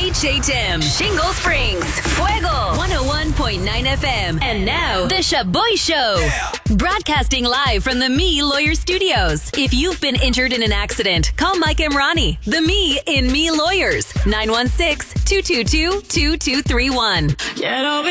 HHM, Shingle Springs, Fuego, 101.9 FM. And now, The Shaboy Show. Broadcasting live from the Me Lawyer Studios. If you've been injured in an accident, call Mike Emrani, the Me in Me Lawyers, 916-222-2231.